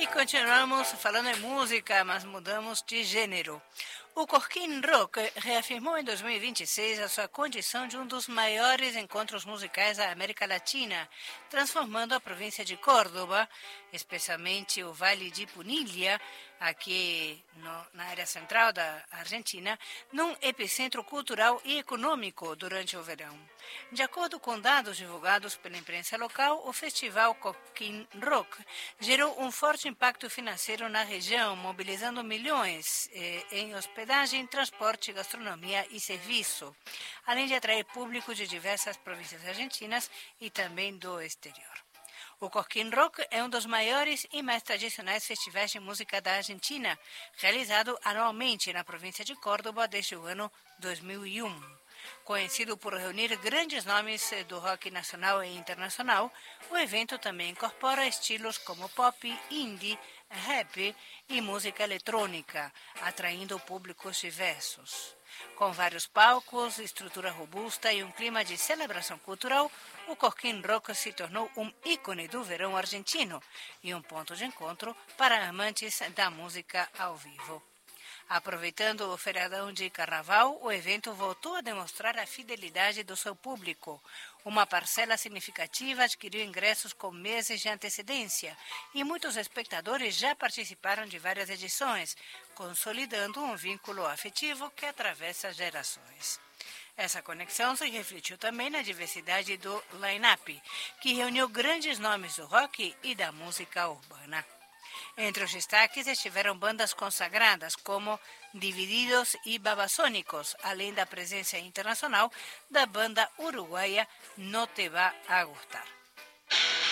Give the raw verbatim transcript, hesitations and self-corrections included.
E continuamos falando em música, mas mudamos de gênero. O Cosquín Rock reafirmou em dois mil e vinte e seis a sua condição de um dos maiores encontros musicais da América Latina, transformando a província de Córdoba, especialmente o Vale de Punilla, aqui no, na área central da Argentina, num epicentro cultural e econômico durante o verão. De acordo com dados divulgados pela imprensa local, o festival Cosquín Rock gerou um forte impacto financeiro na região, mobilizando milhões eh, em hospedagem, transporte, gastronomia e serviço, além de atrair público de diversas províncias argentinas e também do exterior. O Cosquín Rock é um dos maiores e mais tradicionais festivais de música da Argentina, realizado anualmente na província de Córdoba desde o ano dois mil e um. Conhecido por reunir grandes nomes do rock nacional e internacional, o evento também incorpora estilos como pop, indie, rap e música eletrônica, atraindo públicos diversos. Com vários palcos, estrutura robusta e um clima de celebração cultural, o Cosquín Rock se tornou um ícone do verão argentino e um ponto de encontro para amantes da música ao vivo. Aproveitando o feriadão de Carnaval, o evento voltou a demonstrar a fidelidade do seu público. Uma parcela significativa adquiriu ingressos com meses de antecedência e muitos espectadores já participaram de várias edições, consolidando um vínculo afetivo que atravessa gerações. Essa conexão se refletiu também na diversidade do line-up, que reuniu grandes nomes do rock e da música urbana. Entre os destaques estiveram bandas consagradas como Divididos e Babasónicos, além da presença internacional da banda uruguaia No Te Va a Gustar.